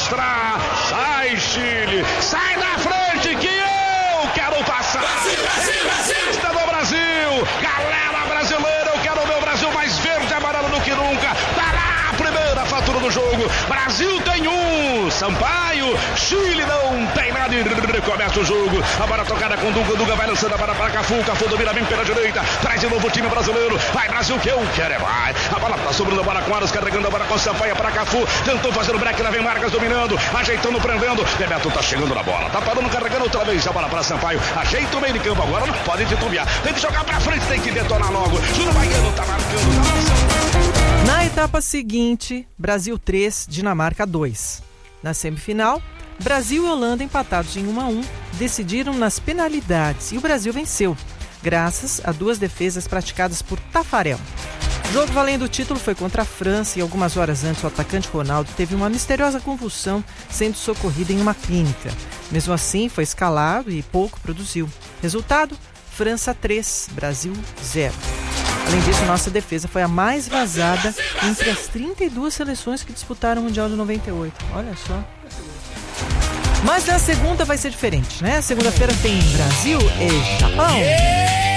mostrar. Sai, Chile. Sai da frente que eu quero passar. Está no Brasil. Galera brasileira, eu quero o meu Brasil mais verde e amarelo do que nunca. Tá lá a primeira fatura do jogo. Brasil tem um. Sampaio. Chile não tem nada e começa o jogo. A bola tocada com Dunga. Dunga vai lançando a bola para Cafu. Cafu domina bem pela direita. Traz de novo o time brasileiro. Vai, Brasil, que eu quero é vai. A bola tá sobrando a bola com Aros, carregando a bola com Sampaio para Cafu. Tentou fazer o break, lá vem Vargas dominando. Ajeitando, prendendo. Bebeto tá chegando na bola. Tá parando, carregando outra vez a bola para Sampaio. Ajeita o meio de campo agora. Não pode titubear. Tem que jogar pra frente, tem que detonar logo. Júnior Baiano tá marcando. Tá lançando. Na etapa seguinte, Brasil 3, Dinamarca 2. Na semifinal, Brasil e Holanda empatados em 1-1 decidiram nas penalidades e o Brasil venceu, graças a 2 defesas praticadas por Tafarel. O jogo valendo o título foi contra a França e algumas horas antes o atacante Ronaldo teve uma misteriosa convulsão sendo socorrido em uma clínica. Mesmo assim, foi escalado e pouco produziu. Resultado, França 3, Brasil 0. Além disso, nossa defesa foi a mais vazada entre as 32 seleções que disputaram o Mundial de 98. Olha só. Mas a segunda vai ser diferente, né? Segunda-feira tem Brasil e Japão.